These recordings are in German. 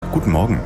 Guten Morgen.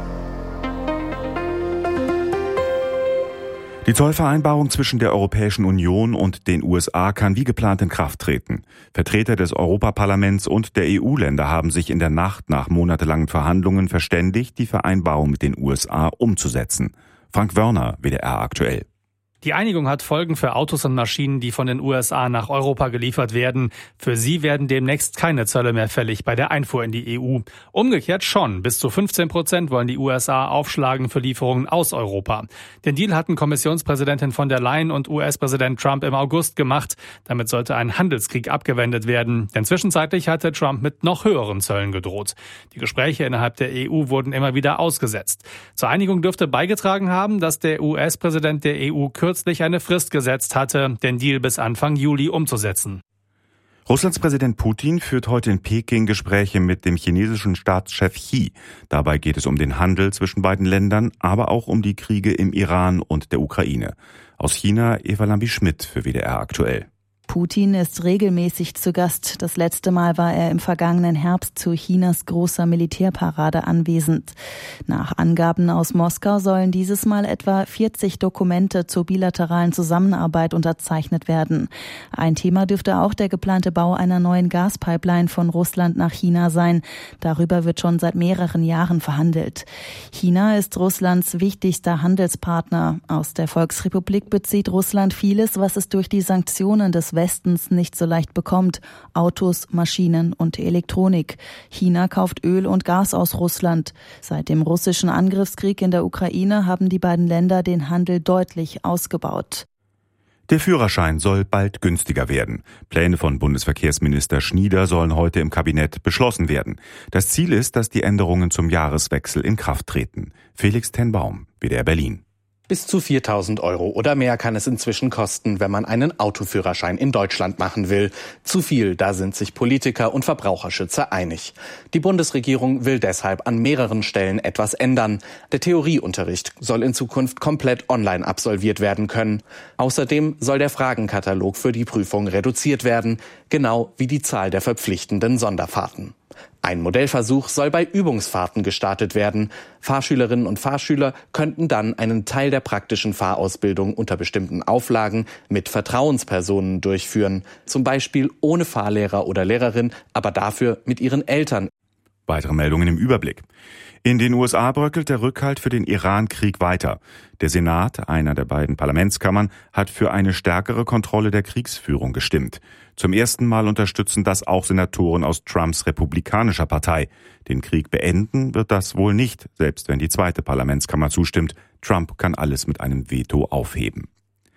Die Zollvereinbarung zwischen der Europäischen Union und den USA kann wie geplant in Kraft treten. Vertreter des Europaparlaments und der EU-Länder haben sich in der Nacht nach monatelangen Verhandlungen verständigt, die Vereinbarung mit den USA umzusetzen. Frank Wörner, WDR aktuell. Die Einigung hat Folgen für Autos und Maschinen, die von den USA nach Europa geliefert werden. Für sie werden demnächst keine Zölle mehr fällig bei der Einfuhr in die EU. Umgekehrt schon. Bis zu 15% wollen die USA aufschlagen für Lieferungen aus Europa. Den Deal hatten Kommissionspräsidentin von der Leyen und US-Präsident Trump im August gemacht. Damit sollte ein Handelskrieg abgewendet werden. Denn zwischenzeitlich hatte Trump mit noch höheren Zöllen gedroht. Die Gespräche innerhalb der EU wurden immer wieder ausgesetzt. Zur Einigung dürfte beigetragen haben, dass der US-Präsident der EU kürzlich eine Frist gesetzt hatte, den Deal bis Anfang Juli umzusetzen. Russlands Präsident Putin führt heute in Peking Gespräche mit dem chinesischen Staatschef Xi. Dabei geht es um den Handel zwischen beiden Ländern, aber auch um die Kriege im Iran und der Ukraine. Aus China Eva Lambi-Schmidt für WDR aktuell. Putin ist regelmäßig zu Gast. Das letzte Mal war er im vergangenen Herbst zu Chinas großer Militärparade anwesend. Nach Angaben aus Moskau sollen dieses Mal etwa 40 Dokumente zur bilateralen Zusammenarbeit unterzeichnet werden. Ein Thema dürfte auch der geplante Bau einer neuen Gaspipeline von Russland nach China sein. Darüber wird schon seit mehreren Jahren verhandelt. China ist Russlands wichtigster Handelspartner. Aus der Volksrepublik bezieht Russland vieles, was es durch die Sanktionen des Westens nicht so leicht bekommt. Autos, Maschinen und Elektronik. China kauft Öl und Gas aus Russland. Seit dem russischen Angriffskrieg in der Ukraine haben die beiden Länder den Handel deutlich ausgebaut. Der Führerschein soll bald günstiger werden. Pläne von Bundesverkehrsminister Schnieder sollen heute im Kabinett beschlossen werden. Das Ziel ist, dass die Änderungen zum Jahreswechsel in Kraft treten. Felix Tenbaum, WDR Berlin. Bis zu 4.000 € oder mehr kann es inzwischen kosten, wenn man einen Autoführerschein in Deutschland machen will. Zu viel, da sind sich Politiker und Verbraucherschützer einig. Die Bundesregierung will deshalb an mehreren Stellen etwas ändern. Der Theorieunterricht soll in Zukunft komplett online absolviert werden können. Außerdem soll der Fragenkatalog für die Prüfung reduziert werden, genau wie die Zahl der verpflichtenden Sonderfahrten. Ein Modellversuch soll bei Übungsfahrten gestartet werden. Fahrschülerinnen und Fahrschüler könnten dann einen Teil der praktischen Fahrausbildung unter bestimmten Auflagen mit Vertrauenspersonen durchführen. Zum Beispiel ohne Fahrlehrer oder Lehrerin, aber dafür mit ihren Eltern. Weitere Meldungen im Überblick. In den USA bröckelt der Rückhalt für den Iran-Krieg weiter. Der Senat, einer der beiden Parlamentskammern, hat für eine stärkere Kontrolle der Kriegsführung gestimmt. Zum ersten Mal unterstützen das auch Senatoren aus Trumps republikanischer Partei. Den Krieg beenden wird das wohl nicht, selbst wenn die zweite Parlamentskammer zustimmt. Trump kann alles mit einem Veto aufheben.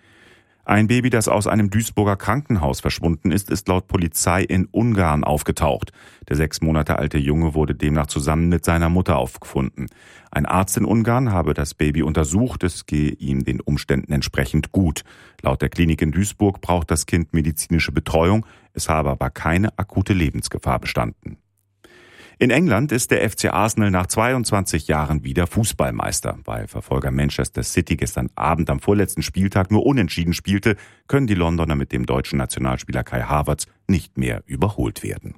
Ein Baby, das aus einem Duisburger Krankenhaus verschwunden ist, ist laut Polizei in Ungarn aufgetaucht. Der 6 Monate alte Junge wurde demnach zusammen mit seiner Mutter aufgefunden. Ein Arzt in Ungarn habe das Baby untersucht, es gehe ihm den Umständen entsprechend gut. Laut der Klinik in Duisburg braucht das Kind medizinische Betreuung, es habe aber keine akute Lebensgefahr bestanden. In England ist der FC Arsenal nach 22 Jahren wieder Fußballmeister. Weil Verfolger Manchester City gestern Abend am vorletzten Spieltag nur unentschieden spielte, können die Londoner mit dem deutschen Nationalspieler Kai Havertz nicht mehr überholt werden.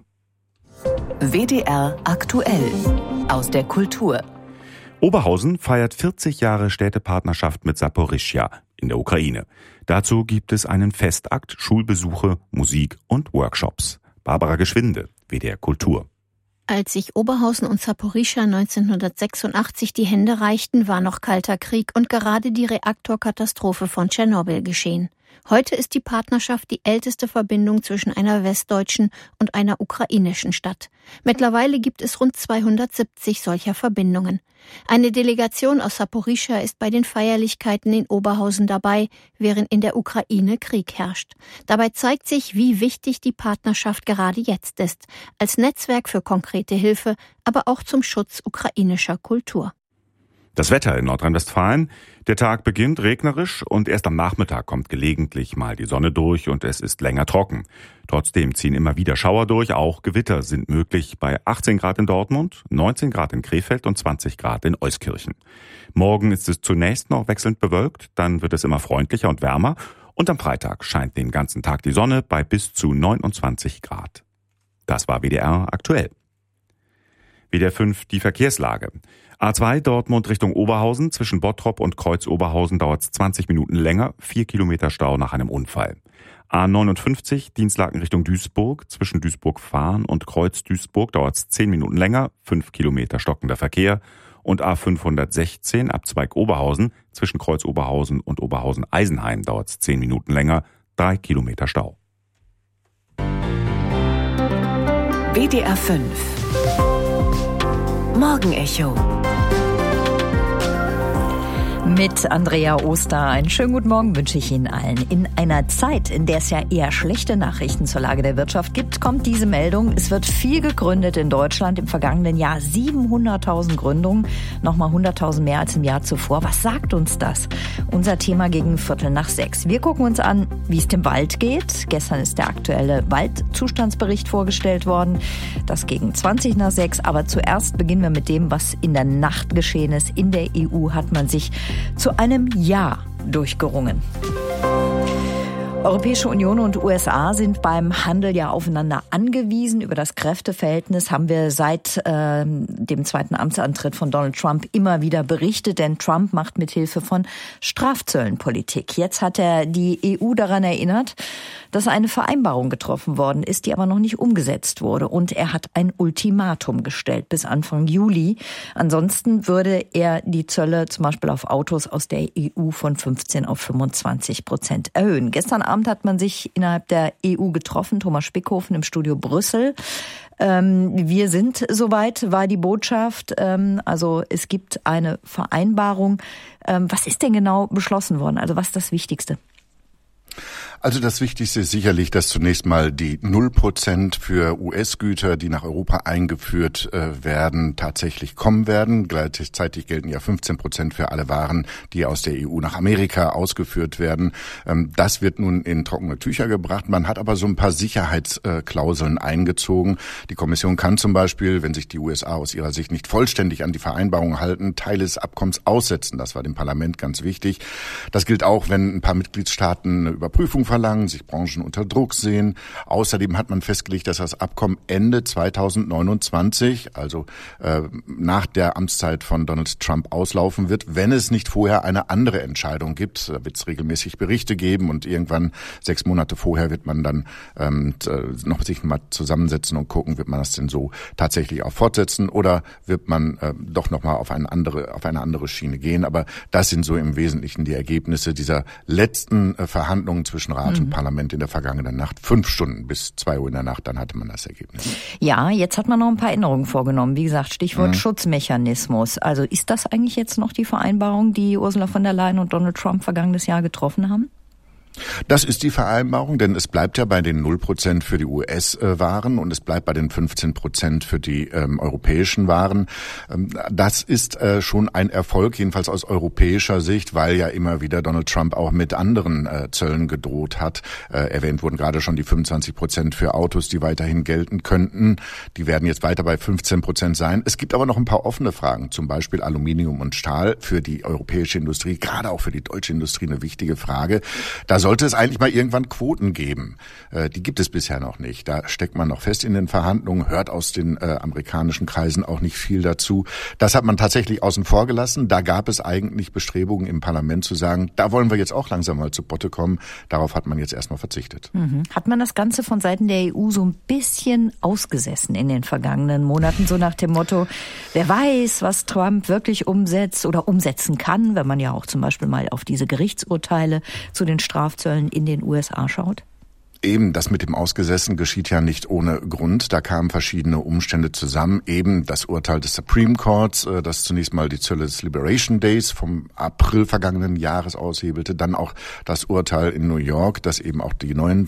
WDR aktuell aus der Kultur. Oberhausen feiert 40 Jahre Städtepartnerschaft mit Saporischschja in der Ukraine. Dazu gibt es einen Festakt, Schulbesuche, Musik und Workshops. Barbara Geschwinde, WDR Kultur. Als sich Oberhausen und Saporischschja 1986 die Hände reichten, war noch Kalter Krieg und gerade die Reaktorkatastrophe von Tschernobyl geschehen. Heute ist die Partnerschaft die älteste Verbindung zwischen einer westdeutschen und einer ukrainischen Stadt. Mittlerweile gibt es rund 270 solcher Verbindungen. Eine Delegation aus Saporischschja ist bei den Feierlichkeiten in Oberhausen dabei, während in der Ukraine Krieg herrscht. Dabei zeigt sich, wie wichtig die Partnerschaft gerade jetzt ist, als Netzwerk für konkrete Hilfe, aber auch zum Schutz ukrainischer Kultur. Das Wetter in Nordrhein-Westfalen. Der Tag beginnt regnerisch und erst am Nachmittag kommt gelegentlich mal die Sonne durch und es ist länger trocken. Trotzdem ziehen immer wieder Schauer durch, auch Gewitter sind möglich bei 18 Grad in Dortmund, 19 Grad in Krefeld und 20 Grad in Euskirchen. Morgen ist es zunächst noch wechselnd bewölkt, dann wird es immer freundlicher und wärmer und am Freitag scheint den ganzen Tag die Sonne bei bis zu 29 Grad. Das war WDR aktuell. WDR 5 die Verkehrslage. A2 Dortmund Richtung Oberhausen, zwischen Bottrop und Kreuz Oberhausen dauert es 20 Minuten länger, 4 Kilometer Stau nach einem Unfall. A59 Dienstlaken Richtung Duisburg, zwischen Duisburg-Fahren und Kreuz Duisburg dauert es 10 Minuten länger, 5 Kilometer stockender Verkehr. Und A516 Abzweig Oberhausen, zwischen Kreuz Oberhausen und Oberhausen-Eisenheim dauert es 10 Minuten länger, 3 Kilometer Stau. WDR 5 Morgenecho mit Andrea Oster. Einen schönen guten Morgen wünsche ich Ihnen allen. In einer Zeit, in der es ja eher schlechte Nachrichten zur Lage der Wirtschaft gibt, kommt diese Meldung. Es wird viel gegründet in Deutschland. Im vergangenen Jahr 700.000 Gründungen, nochmal 100.000 mehr als im Jahr zuvor. Was sagt uns das? Unser Thema gegen 5:45. Wir gucken uns an, wie es dem Wald geht. Gestern ist der aktuelle Waldzustandsbericht vorgestellt worden. Das gegen 5:20. Aber zuerst beginnen wir mit dem, was in der Nacht geschehen ist. In der EU hat man sich zu einem Ja durchgerungen. Europäische Union und USA sind beim Handel ja aufeinander angewiesen. Über das Kräfteverhältnis haben wir seit dem zweiten Amtsantritt von Donald Trump immer wieder berichtet, denn Trump macht mit Hilfe von Strafzöllen Politik. Jetzt hat er die EU daran erinnert, dass eine Vereinbarung getroffen worden ist, die aber noch nicht umgesetzt wurde. Und er hat ein Ultimatum gestellt bis Anfang Juli. Ansonsten würde er die Zölle zum Beispiel auf Autos aus der EU von 15% auf 25% erhöhen. Gestern Abend hat man sich innerhalb der EU getroffen, Thomas Spickhofen im Studio Brüssel. Wir sind soweit, war die Botschaft. Also es gibt eine Vereinbarung. Was ist denn genau beschlossen worden? Also was ist das Wichtigste? Also das Wichtigste ist sicherlich, dass zunächst mal die 0% für US-Güter, die nach Europa eingeführt werden, tatsächlich kommen werden. Gleichzeitig gelten ja 15% für alle Waren, die aus der EU nach Amerika ausgeführt werden. Das wird nun in trockene Tücher gebracht. Man hat aber so ein paar Sicherheitsklauseln eingezogen. Die Kommission kann zum Beispiel, wenn sich die USA aus ihrer Sicht nicht vollständig an die Vereinbarung halten, Teile des Abkommens aussetzen. Das war dem Parlament ganz wichtig. Das gilt auch, wenn ein paar Mitgliedstaaten eine Überprüfung verlangen, sich Branchen unter Druck sehen. Außerdem hat man festgelegt, dass das Abkommen Ende 2029, also nach der Amtszeit von Donald Trump, auslaufen wird, wenn es nicht vorher eine andere Entscheidung gibt. Da wird es regelmäßig Berichte geben und irgendwann 6 Monate vorher wird man dann noch sich mal zusammensetzen und gucken, wird man das denn so tatsächlich auch fortsetzen oder wird man doch nochmal auf eine andere Schiene gehen. Aber das sind so im Wesentlichen die Ergebnisse dieser letzten Verhandlungen zwischen Rat und Parlament in der vergangenen Nacht. 5 Stunden bis 2 Uhr in der Nacht, dann hatte man das Ergebnis. Ja, jetzt hat man noch ein paar Änderungen vorgenommen. Wie gesagt, Stichwort Schutzmechanismus. Also ist das eigentlich jetzt noch die Vereinbarung, die Ursula von der Leyen und Donald Trump vergangenes Jahr getroffen haben? Das ist die Vereinbarung, denn es bleibt ja bei den 0% für die US-Waren und es bleibt bei den 15% für die europäischen Waren. Das ist schon ein Erfolg, jedenfalls aus europäischer Sicht, weil ja immer wieder Donald Trump auch mit anderen Zöllen gedroht hat. Erwähnt wurden gerade schon die 25% für Autos, die weiterhin gelten könnten. Die werden jetzt weiter bei 15% sein. Es gibt aber noch ein paar offene Fragen, zum Beispiel Aluminium und Stahl für die europäische Industrie, gerade auch für die deutsche Industrie eine wichtige Frage. Da sollte es eigentlich mal irgendwann Quoten geben. Die gibt es bisher noch nicht. Da steckt man noch fest in den Verhandlungen, hört aus den amerikanischen Kreisen auch nicht viel dazu. Das hat man tatsächlich außen vor gelassen. Da gab es eigentlich Bestrebungen im Parlament zu sagen, da wollen wir jetzt auch langsam mal zu Potte kommen. Darauf hat man jetzt erstmal verzichtet. Hat man das Ganze von Seiten der EU so ein bisschen ausgesessen in den vergangenen Monaten, so nach dem Motto, wer weiß, was Trump wirklich umsetzt oder umsetzen kann, wenn man ja auch zum Beispiel mal auf diese Gerichtsurteile zu den Strafzöllen in den USA schaut? Eben, das mit dem Ausgesessen geschieht ja nicht ohne Grund. Da kamen verschiedene Umstände zusammen. Eben das Urteil des Supreme Courts, das zunächst mal die Zölle des Liberation Days vom April vergangenen Jahres aushebelte. Dann auch das Urteil in New York, das eben auch die neuen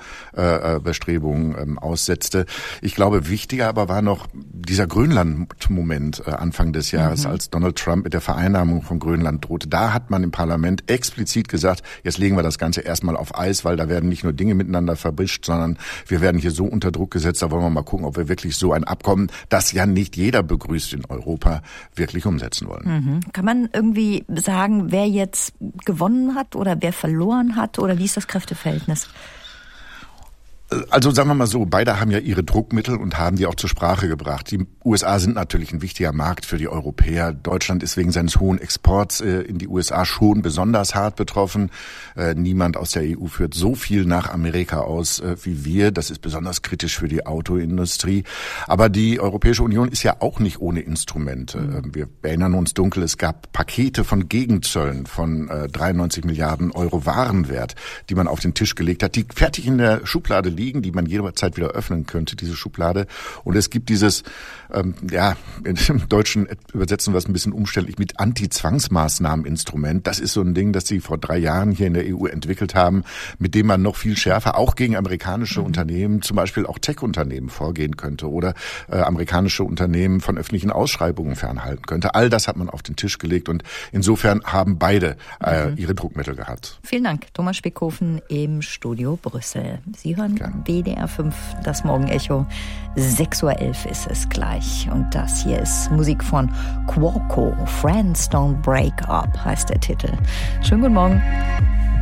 Zollbestrebungen aussetzte. Ich glaube, wichtiger aber war noch dieser Grönland-Moment Anfang des Jahres, als Donald Trump mit der Vereinnahmung von Grönland drohte. Da hat man im Parlament explizit gesagt, jetzt legen wir das Ganze erstmal auf Eis, weil da werden nicht nur Dinge miteinander verbischt, sondern wir werden hier so unter Druck gesetzt, da wollen wir mal gucken, ob wir wirklich so ein Abkommen, das ja nicht jeder begrüßt in Europa, wirklich umsetzen wollen. Kann man irgendwie sagen, wer jetzt gewonnen hat oder wer verloren hat oder wie ist das Kräfteverhältnis? Also sagen wir mal so, beide haben ja ihre Druckmittel und haben die auch zur Sprache gebracht. Die USA sind natürlich ein wichtiger Markt für die Europäer. Deutschland ist wegen seines hohen Exports in die USA schon besonders hart betroffen. Niemand aus der EU führt so viel nach Amerika aus wie wir. Das ist besonders kritisch für die Autoindustrie. Aber die Europäische Union ist ja auch nicht ohne Instrumente. Wir erinnern uns dunkel, es gab Pakete von Gegenzöllen von 93 Milliarden Euro Warenwert, die man auf den Tisch gelegt hat, die fertig in der Schublade liegen, die man jederzeit wieder öffnen könnte, diese Schublade. Und es gibt dieses, im Deutschen übersetzen wir es ein bisschen umständlich, mit Anti-Zwangsmaßnahmen-Instrument. Das ist so ein Ding, das sie vor 3 Jahren hier in der EU entwickelt haben, mit dem man noch viel schärfer auch gegen amerikanische Unternehmen, zum Beispiel auch Tech-Unternehmen vorgehen könnte oder amerikanische Unternehmen von öffentlichen Ausschreibungen fernhalten könnte. All das hat man auf den Tisch gelegt und insofern haben beide ihre Druckmittel gehabt. Vielen Dank, Thomas Spickhofen im Studio Brüssel. Sie hören WDR 5, das Morgenecho. 6:11 Uhr ist es gleich. Und das hier ist Musik von Quarko. Friends Don't Break Up heißt der Titel. Schönen guten Morgen.